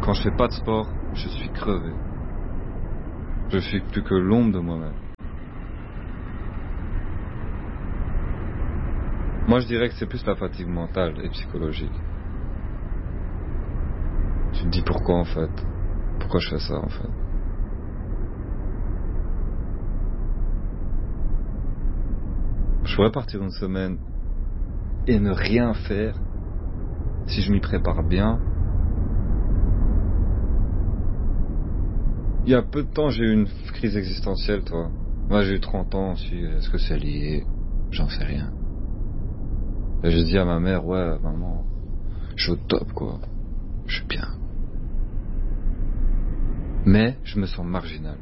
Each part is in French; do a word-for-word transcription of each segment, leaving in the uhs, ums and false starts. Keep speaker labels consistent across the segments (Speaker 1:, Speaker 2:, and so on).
Speaker 1: Quand je fais pas de sport, je suis crevé. Je suis plus que l'ombre de moi-même. Moi, je dirais que c'est plus la fatigue mentale et psychologique. Tu te dis pourquoi en fait? Pourquoi je fais ça en fait? Je pourrais partir une semaine et ne rien faire si je m'y prépare bien. Il y a peu de temps, j'ai eu une crise existentielle, toi. Moi, j'ai eu trente ans aussi. Est-ce que c'est lié? J'en sais rien. Et j'ai dit à ma mère, ouais, maman, je suis au top, quoi. Je suis bien. Mais je me sens marginal.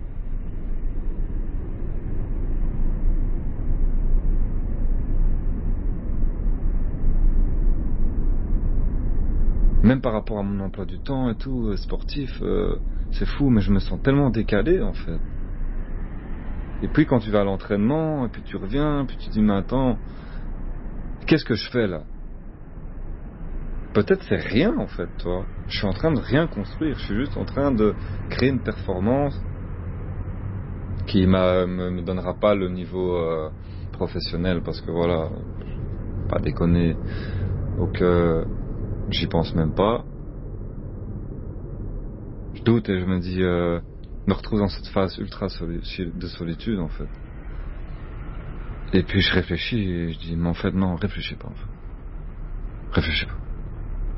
Speaker 1: Même par rapport à mon emploi du temps et tout, euh, sportif, euh, c'est fou, mais je me sens tellement décalé, en fait. Et puis quand tu vas à l'entraînement, et puis tu reviens, puis tu dis, mais attends, qu'est-ce que je fais là? Peut-être c'est rien, en fait, toi. Je suis en train de rien construire, je suis juste en train de créer une performance qui m'a, me, me donnera pas le niveau euh, professionnel, parce que voilà, pas déconner, donc euh, j'y pense même pas. Je doute et je me dis, euh, me retrouve dans cette phase ultra soli- de solitude en fait. Et puis je réfléchis et je dis, mais en fait non, réfléchis pas en fait. Réfléchis pas.